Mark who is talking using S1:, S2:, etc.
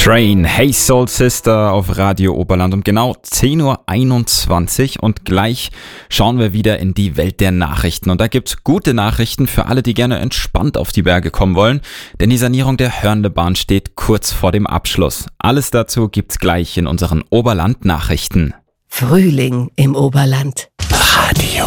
S1: Train, Hey Soul Sister auf Radio Oberland um genau 10.21 Uhr und gleich schauen wir wieder in die Welt der Nachrichten. Und da gibt's gute Nachrichten für alle, die gerne entspannt auf die Berge kommen wollen, denn die Sanierung der Hörnlebahn steht kurz vor dem Abschluss. Alles dazu gibt's gleich in unseren Oberland-Nachrichten.
S2: Frühling im Oberland.
S3: Radio